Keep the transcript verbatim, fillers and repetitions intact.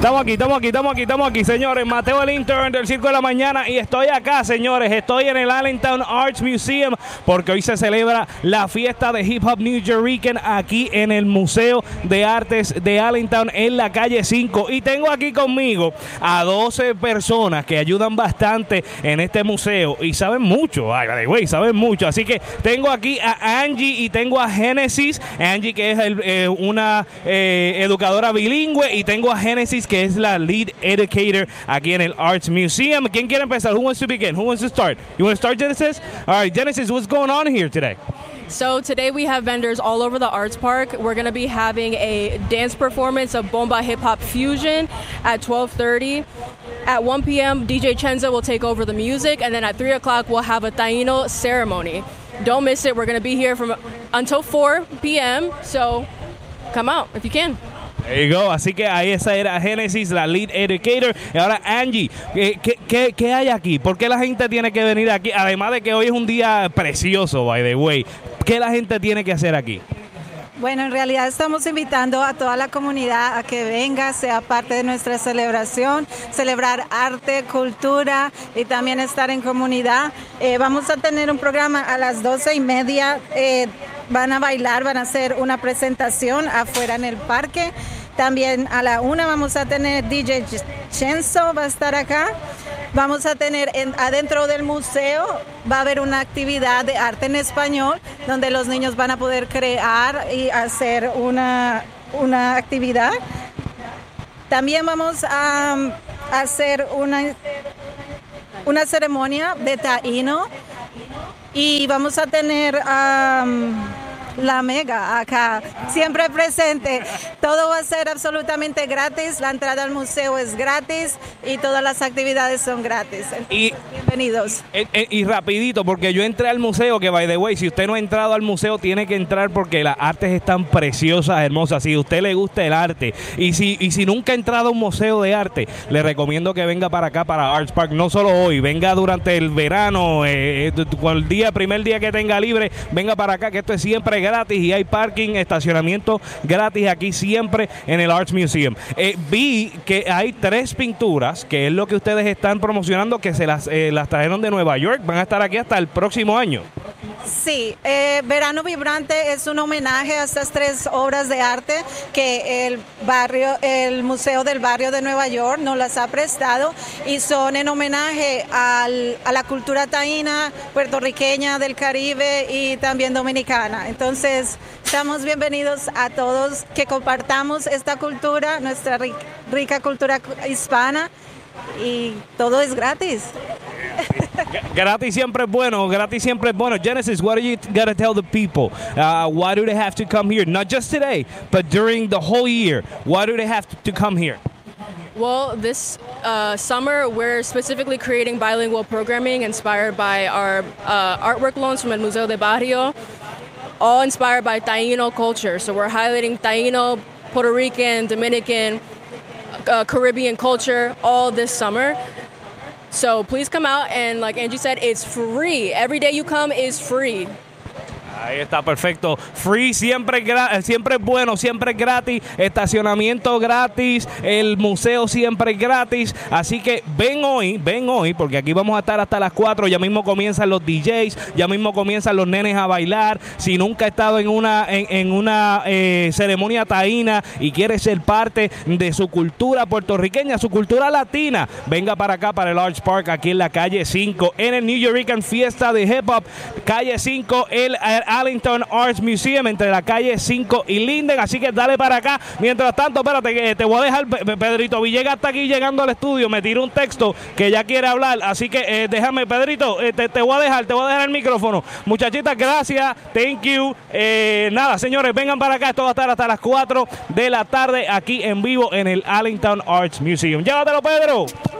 Estamos aquí, estamos aquí, estamos aquí, estamos aquí, señores. Mateo el intern del Circo de la Mañana y estoy acá, señores. Estoy en el Allentown Arts Museum porque hoy se celebra la fiesta de Hip Hop New Yorker aquí en el Museo de Artes de Allentown en la calle cinco. Y tengo aquí conmigo a doce personas que ayudan bastante en este museo y saben mucho, ay, güey, saben mucho. Así que tengo aquí a Angie y tengo a Genesis. Angie, que es el, eh, una eh, educadora bilingüe, y tengo a Genesis, que es la lead educator aquí en el Arts Museum. ¿Quién quiere empezar? Who wants to begin? Who wants to start? You want to start, Genesis? All right, Genesis, what's going on here today? So today we have vendors all over the arts park. We're going to be having a dance performance of Bomba Hip Hop Fusion at twelve thirty. At one p.m., D J Chenza will take over the music, and then at three o'clock, we'll have a Taino ceremony. Don't miss it. We're going to be here from until four p.m., so come out if you can. There you go. Así que ahí esa era Genesis, la lead educator. Y ahora Angie, ¿qué, qué, ¿qué hay aquí? ¿Por qué la gente tiene que venir aquí? Además de que hoy es un día precioso, by the way. ¿Qué la gente tiene que hacer aquí? Bueno, en realidad estamos invitando a toda la comunidad a que venga, sea parte de nuestra celebración, celebrar arte, cultura y también estar en comunidad. Eh, vamos a tener un programa a las doce y media. Eh, van a bailar, van a hacer una presentación afuera en el parque. También a la una vamos a tener D J Chenzo, va a estar acá. Vamos a tener en, adentro del museo, va a haber una actividad de arte en español, donde los niños van a poder crear y hacer una, una actividad. También vamos a, a hacer una, una ceremonia de taíno y vamos a tener Um, la mega acá, siempre presente. Todo va a ser absolutamente gratis, la entrada al museo es gratis y todas las actividades son gratis. Y, bienvenidos. Y, y, y rapidito, porque yo entré al museo, que by the way, si usted no ha entrado al museo, tiene que entrar porque las artes están preciosas, hermosas. Si a usted le gusta el arte y si, y si nunca ha entrado a un museo de arte, le recomiendo que venga para acá, para Arts Park, no solo hoy, venga durante el verano, eh, el día, primer día que tenga libre, venga para acá, que esto es siempre gratis y hay parking, estacionamiento gratis aquí siempre en el Arts Museum. Eh, vi que hay tres pinturas, que es lo que ustedes están promocionando, que se las, eh, las trajeron de Nueva York, van a estar aquí hasta el próximo año. Sí, eh, Verano Vibrante es un homenaje a estas tres obras de arte que el barrio, el Museo del Barrio de Nueva York nos las ha prestado y son en homenaje al, a la cultura taína, puertorriqueña, del Caribe y también dominicana. Entonces, estamos bienvenidos a todos que compartamos esta cultura, nuestra rica, rica cultura hispana, y todo es gratis. Gratis siempre es bueno, gratis siempre es bueno. Genesis, what do you got to tell the people? Uh, why do they have to come here? Not just today, but during the whole year. Why do they have to come here? Well, this uh, summer, we're specifically creating bilingual programming inspired by our uh, artwork loans from el Museo de Barrio, all inspired by Taino culture. So we're highlighting Taino, Puerto Rican, Dominican, uh, Caribbean culture all this summer. So please come out, and like Angie said, it's free. Every day you come is free. Ahí está, perfecto. Free, siempre, siempre es bueno, siempre es gratis. Estacionamiento gratis. El museo siempre es gratis. Así que ven hoy, ven hoy, porque aquí vamos a estar hasta las cuatro. Ya mismo comienzan los D Js, ya mismo comienzan los nenes a bailar. Si nunca ha estado en una, en, en una eh, ceremonia taína y quiere ser parte de su cultura puertorriqueña, su cultura latina, venga para acá, para el Arts Park, aquí en la calle cinco, en el New Yorker Fiesta de Hip Hop. Calle cinco, el Allentown Arts Museum, entre la calle cinco y Linden, así que dale para acá. Mientras tanto, espérate, que te voy a dejar, Pedrito Villegas está aquí llegando al estudio, me tiró un texto que ya quiere hablar, así que eh, déjame, Pedrito, eh, te, te voy a dejar, te voy a dejar el micrófono. Muchachitas, gracias, thank you. Eh, nada, señores, vengan para acá, esto va a estar hasta las cuatro de la tarde aquí en vivo en el Allentown Arts Museum. Llévatelo, Pedro.